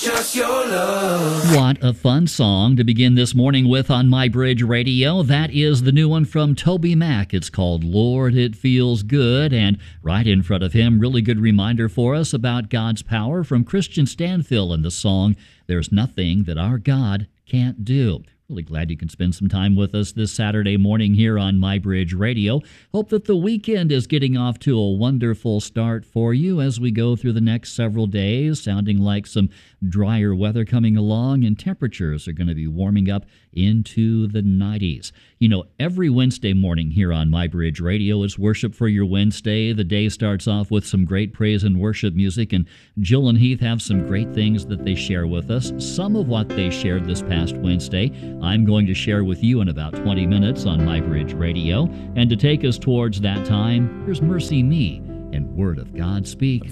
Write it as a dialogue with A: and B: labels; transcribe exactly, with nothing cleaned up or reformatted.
A: just your love.
B: What a fun song to begin this morning with on My Bridge Radio. That is the new one from Toby Mac. It's called Lord, It Feels Good. And right in front of him, really good reminder for us about God's power from Christian Stanfill in the song, There's Nothing That Our God Can't Do. Really glad you can spend some time with us this Saturday morning here on My Bridge Radio. Hope that the weekend is getting off to a wonderful start for you as we go through the next several days, sounding like some drier weather coming along, and temperatures are going to be warming up into the nineties. You know, every Wednesday morning here on My Bridge Radio is Worship for Your Wednesday. The day starts off with some great praise and worship music, and Jill and Heath have some great things that they share with us. Some of what they shared this past Wednesday, I'm going to share with you in about twenty minutes on My Bridge Radio. And to take us towards that time, here's Mercy Me and Word of God Speak.